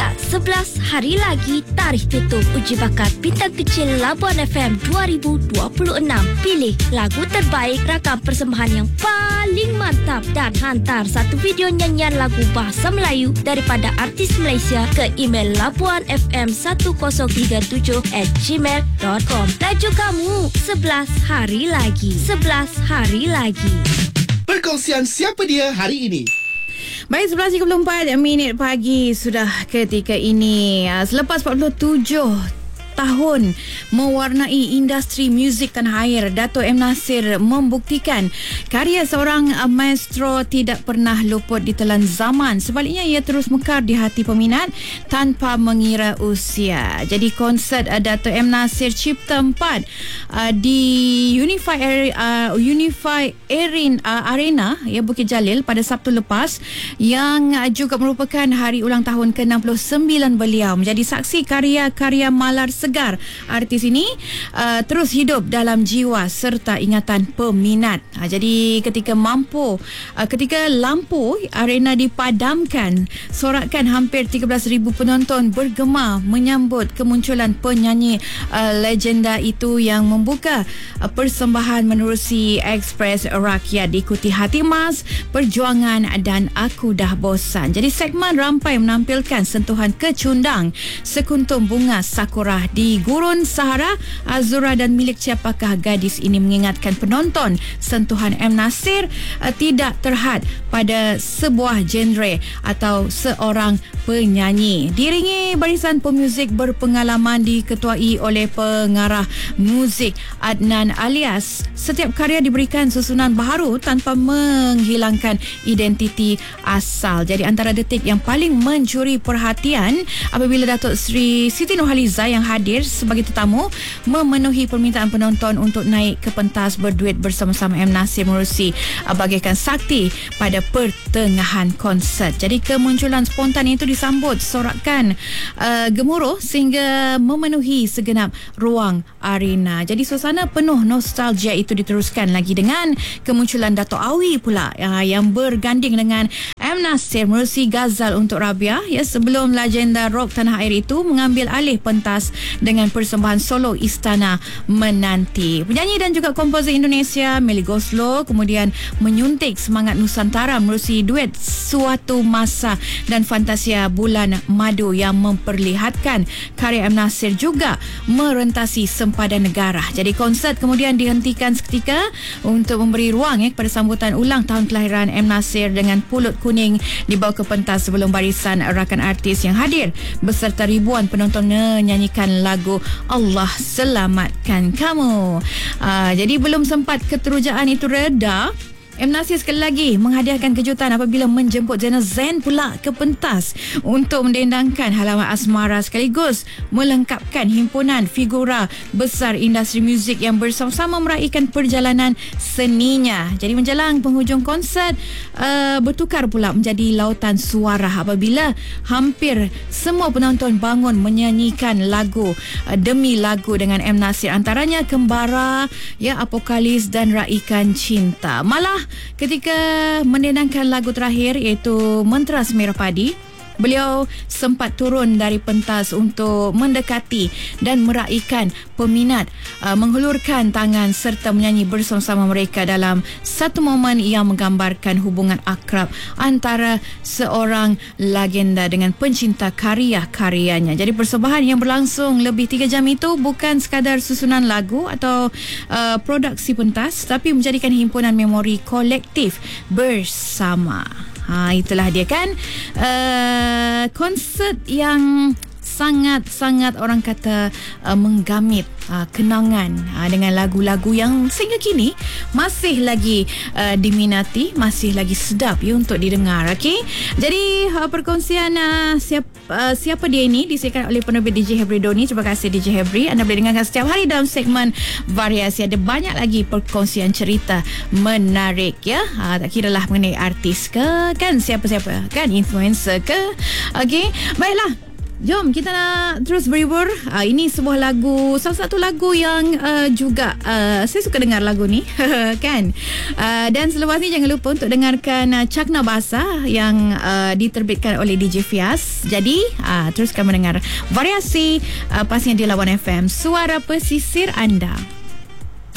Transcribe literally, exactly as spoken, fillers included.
Ingat, sebelas hari lagi tarikh tutup uji bakat Bintang Kecil Labuan F M dua ribu dua puluh enam. Pilih lagu terbaik, rakam persembahan yang paling mantap dan hantar satu video nyanyian lagu bahasa Melayu daripada artis Malaysia ke email labuan f m satu kosong tiga tujuh at gmail dot com. Laju kamu, sebelas hari lagi. sebelas hari lagi. Perkongsian siapa dia hari ini. Baik, sebelas tiga puluh empat minit pagi sudah ketika ini. Selepas empat puluh tujuh tahun mewarnai industri muzik tanah air, Dato' M. Nasir membuktikan karya seorang maestro tidak pernah luput ditelan zaman. Sebaliknya, ia terus mekar di hati peminat tanpa mengira usia. Jadi konsert uh, Dato' M. Nasir Cipta empat uh, di Unify uh, Unify Erin uh, Arena ya Bukit Jalil pada Sabtu lepas, yang uh, juga merupakan hari ulang tahun ke enam puluh sembilan beliau, menjadi saksi karya-karya malar segar artis ini uh, terus hidup dalam jiwa serta ingatan peminat. Uh, jadi ketika mampu uh, ketika lampu arena dipadamkan, sorakan hampir tiga belas ribu penonton bergema menyambut kemunculan penyanyi uh, legenda itu yang membuka uh, persembahan menerusi Ekspres Rakyat, diikuti Hati Emas, Perjuangan dan Aku Dah Bosan. Jadi segmen rampai menampilkan sentuhan kecundang sekuntum bunga sakura di Gurun Sahara, Azura dan Milik Siapakah Gadis ini mengingatkan penonton sentuhan M. Nasir uh, tidak terhad pada sebuah genre atau seorang penyanyi. Diringi barisan pemuzik berpengalaman diketuai oleh pengarah muzik Adnan Alias, setiap karya diberikan susunan baharu tanpa menghilangkan identiti asal. Jadi antara detik yang paling mencuri perhatian apabila Datuk Seri Siti Nurhaliza yang hadir sebagai tetamu memenuhi permintaan penonton untuk naik ke pentas berduet bersama-sama M. Nasir menerusi bagaikan sakti pada pertengahan konsert. Jadi kemunculan spontan itu disambut sorakan uh, gemuruh sehingga memenuhi segenap ruang arena. Jadi suasana penuh nostalgia itu diteruskan lagi dengan kemunculan Dato' Awi pula uh, yang berganding dengan M. Nasir menerusi Ghazal untuk Rabia, ya, sebelum legenda rock tanah air itu mengambil alih pentas dengan persembahan solo Istana Menanti. Penyanyi dan juga komposer Indonesia Melly Goslow kemudian menyuntik semangat Nusantara menerusi duet Suatu Masa dan Fantasia Bulan Madu yang memperlihatkan karya M. Nasir juga merentasi sempadan negara. Jadi konsert kemudian dihentikan seketika untuk memberi ruang ya, kepada sambutan ulang tahun kelahiran M. Nasir dengan pulut kuning dibawa ke pentas sebelum barisan rakan artis yang hadir beserta ribuan penonton menyanyikan lagu Allah Selamatkan Kamu. Uh, jadi belum sempat keterujaan itu reda, M. Nasir sekali lagi menghadiahkan kejutan apabila menjemput Zainal Zain pula ke pentas untuk mendendangkan halaman asmara sekaligus melengkapkan himpunan figura besar industri muzik yang bersama-sama meraihkan perjalanan seninya. Jadi menjelang penghujung konsert uh, bertukar pula menjadi lautan suara apabila hampir semua penonton bangun menyanyikan lagu uh, demi lagu dengan M. Nasir, antaranya Kembara, ya, Apokalis dan Raikan Cinta. Malah ketika mendendangkan lagu terakhir iaitu Mentera Semerah Padi, beliau sempat turun dari pentas untuk mendekati dan meraihkan peminat, uh, menghulurkan tangan serta menyanyi bersama-sama mereka dalam satu momen yang menggambarkan hubungan akrab antara seorang legenda dengan pencinta karya-karyanya. Jadi persembahan yang berlangsung lebih tiga jam itu bukan sekadar susunan lagu atau uh, produksi pentas, tapi menjadikan himpunan memori kolektif bersama. Ha, itulah dia kan uh, konsert yang sangat-sangat orang kata uh, menggamit uh, kenangan uh, dengan lagu-lagu yang sehingga kini masih lagi uh, diminati, masih lagi sedap ya untuk didengar. Okey. Jadi uh, perkongsian uh, siapa, uh, siapa dia ini disediakan oleh penerbit D J Hebri Doni. Terima kasih D J Hebri. Anda boleh dengarkan setiap hari dalam segmen variasi. Ada banyak lagi perkongsian cerita menarik ya. Uh, tak kira lah mengenai artis ke, kan, siapa-siapa, kan, influencer ke. Okey. Baiklah. Jom kita nak terus berhibur. uh, Ini sebuah lagu, salah satu lagu yang uh, juga uh, saya suka dengar lagu ni kan. uh, Dan selepas ni jangan lupa untuk dengarkan uh, Cakna Bahasa yang uh, diterbitkan oleh D J Fias. Jadi uh, teruskan mendengar variasi uh, pastinya di Lawan F M, suara pesisir anda.